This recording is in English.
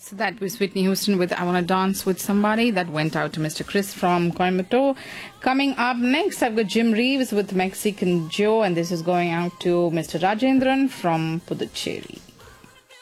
So that was Whitney Houston with I Wanna Dance with Somebody. That went out to Mr. Chris from Coimbatore. Coming up next, I've got Jim Reeves with Mexican Joe, and this is going out to Mr. Rajendran from Puducherry.